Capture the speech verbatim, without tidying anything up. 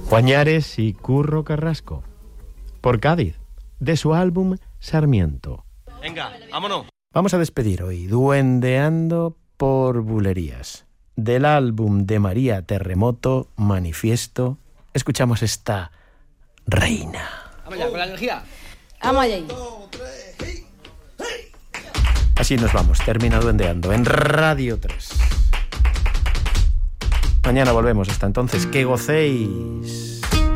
Juañares y Curro Carrasco, por Cádiz, de su álbum Sarmiento. Venga, vámonos. Vamos a despedir hoy duendeando por bulerías. Del álbum de María Terremoto, Manifiesto, escuchamos esta Reina. Vamos ya, con la energía. Vamos allá. Así nos vamos, termina duendeando en Radio tres. Mañana volvemos, hasta entonces, que gocéis.